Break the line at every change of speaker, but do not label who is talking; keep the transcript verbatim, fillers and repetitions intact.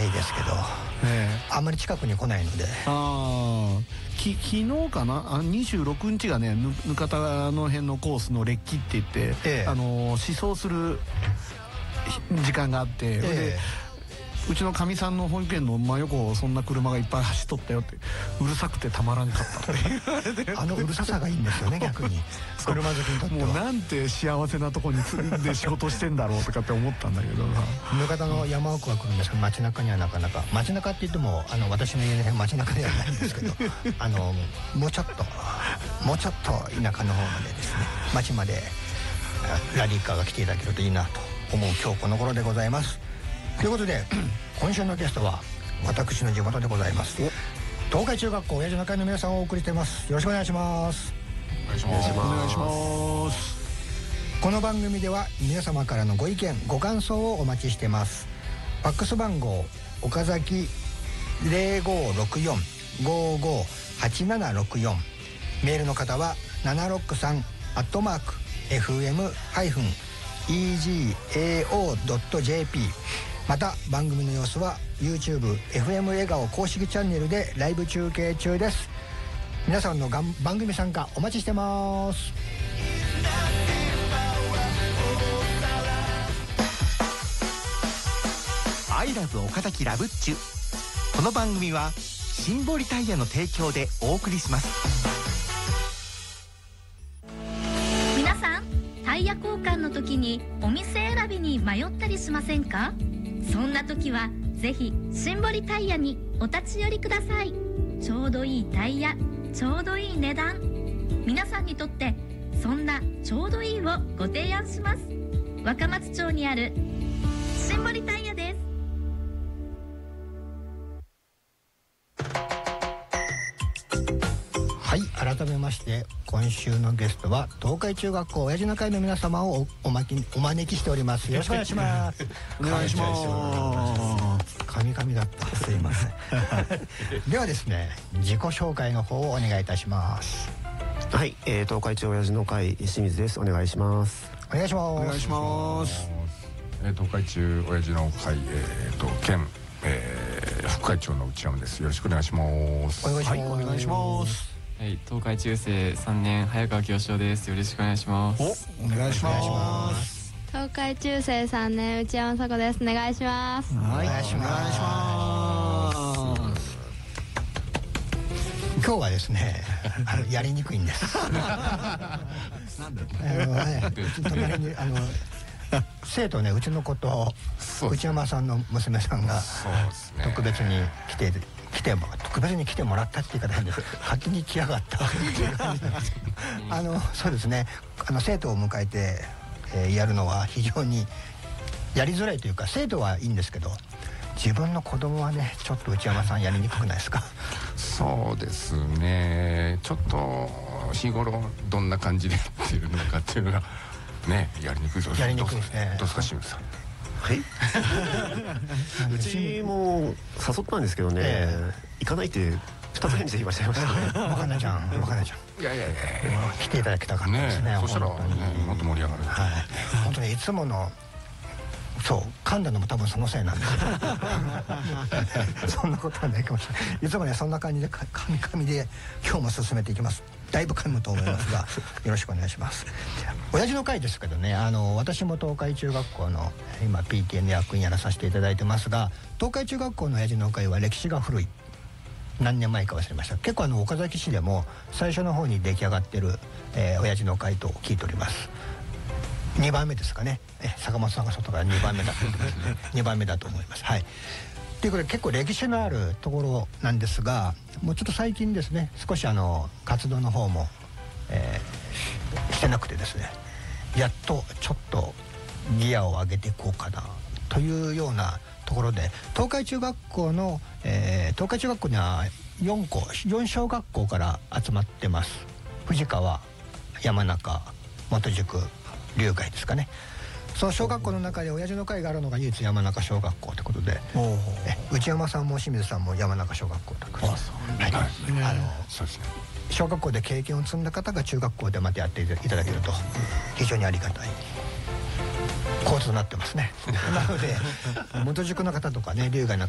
いですけど、えー、あんまり近くに来ないので。
あき昨日かな、あにじゅうろくにちがね、ぬかたの辺のコースの列機って言って、えー、あの思想する時間があって、えー、でうちのかみさんの保育園の真横をそんな車がいっぱい走っとったよって、うるさくてたまらんかったって言われて
あのうるささがいいんですよね逆に車好きにとっては。
もうなんて幸せなとこにで仕事してんだろうとかって思ったんだけど、
ぬかたの山奥は来るんですけど、街中にはなかなか、街中って言ってもあの私の家の街中ではないんですけどあのもうちょっともうちょっと田舎の方までですね、町までラリーカーが来ていただけるといいなと思う今日この頃でございます。ということで今週のゲストは私の地元でございます、東海中学校親父の会の皆さんをお送りしています。よろしくお願いします。
お願いします。お願いします。
この番組では皆様からのご意見ご感想をお待ちしています。ファックス番号岡崎 ゼロごろくよん ごごはちななろくよん、メールの方はななろくさんアットマーク エフエム ハイフン イージーエーオー ドット ジェーピー、 また番組の様子は YouTube エフエム 笑顔公式チャンネルでライブ中継中です。皆さんのがん番組参加お待ちしてます。
アイラブ岡崎ラブッチュ。この番組はシンボリタイヤの提供でお送りします。
皆さん、タイヤ交換の時にお店選びに迷ったりしませんか？そんな時はぜひシンボリタイヤにお立ち寄りください。ちょうどいいタイヤ、ちょうどいい値段、皆さんにとってそんなちょうどいいをご提案します。若松町にあるシンボリタイヤです。
はい、改めまして今週のゲストは東海中学校親父の会の皆様を お, お, まきお招きしております。よろしくお願いします
お願いします。
神々だった、すいませんではですね、自己紹介の方をお願いいたします。
はい、えー、東海中親父の会清水です。お願いします。
お願いします。
お願いします。
えー、東海中親父の会、えー、と県、えー、副会長の内山です。よろしくお願いします。
お願いします。
はい、お願いします。
はい、東海中世さんねん早川清志郎です。よろしくお願いします。
お、お願いします。
東海中世さんねん内山紗子です。お願いします。
はい、お願いします。今日はですね、あのやりにくいんです。なんで？あのね、隣にあの生徒ね、うちの子と内山さんの娘さんが特別に来て来ても特別に来てもらったって言い方なんです。先に来やがったあのそうですね、あの生徒を迎えて、えー、やるのは非常にやりづらいというか、生徒はいいんですけど自分の子供はね、ちょっと内山さんやりにくくないですか？
そうですね、ちょっと日頃どんな感じでやってるのかっていうのがね、やりにくいです。
やりにくいですね。
どうですか清水さん？
はい。うちも誘ったんですけどね、えー、行かないって二つ返事で言わせちゃいましたね。
若菜ちゃん、若菜ちゃん。いやいやいや、来ていただきたかったですね。
そしたらね、もっと盛り上がる。
はい。本当にいつもの。そう噛んだのも多分そのせいなんですそんなことはないかもしれない。いつもねそんな感じでかみかみで今日も進めていきます。だいぶ噛むと思いますがよろしくお願いします。親父の会ですけどね、あの私も東海中学校の今 ピーティーエー の役員やらさせていただいてますが、東海中学校の親父の会は歴史が古い。何年前か忘れました。結構あの岡崎市でも最初の方に出来上がってる、えー、親父の会と聞いております。にばんめですかね。え坂本さんが外からにばんめだと思いますね。にばんめだと思います。はい。ということで結構歴史のあるところなんですが、もうちょっと最近ですね、少しあの活動の方も、えー、してなくてですね、やっとちょっとギアを上げていこうかなというようなところで、東海中学校の、えー、東海中学校にはよんこよん小学校から集まってます。藤川、山中、元塾、龍海ですかね。その小学校の中で親父の会があるのが唯一山中小学校ということで、え内山さんも清水さんも山中小学校ということで、小学校で経験を積んだ方が中学校でまたやっていただけると非常にありがたい構図になってますねなので元塾の方とかね、龍海の